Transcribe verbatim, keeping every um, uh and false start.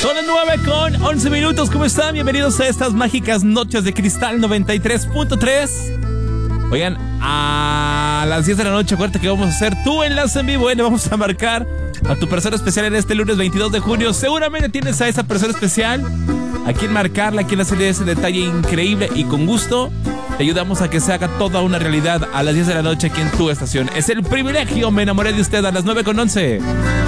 Son las nueve con once minutos. ¿Cómo están? Bienvenidos a estas mágicas noches de Cristal noventa y tres punto tres. Oigan, a las diez de la noche, acuérdate que vamos a hacer tu enlace en vivo. ¿eh? Le vamos a marcar a tu persona especial en este lunes veintidós de junio. Seguramente tienes a esa persona especial a quien marcarla, a quien hacerle ese detalle increíble, y con gusto te ayudamos a que se haga toda una realidad a las diez de la noche aquí en tu estación. Es el privilegio, me enamoré de usted, a las nueve con once.